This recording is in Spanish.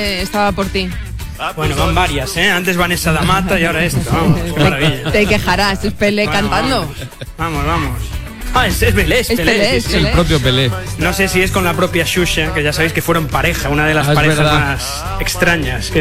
estaba por ti. Bueno, van varias, ¿eh? Antes Vanessa da Mata y ahora esto. Vamos, qué maravilla. Te quejarás, es Pelé cantando. Vamos. Ah, es Pelé, Es Pelé, Es el propio Pelé. No sé si es con la propia Xuxa, que ya sabéis que fueron pareja, una de las Es parejas verdad. más extrañas que